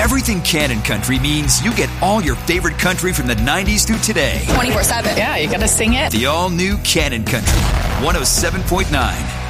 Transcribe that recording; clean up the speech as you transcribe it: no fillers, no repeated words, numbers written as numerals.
Everything Cannon Country means you get all your favorite country from the 90s through today. 24/7. Yeah, you gotta sing it. The all-new Cannon Country, 107.9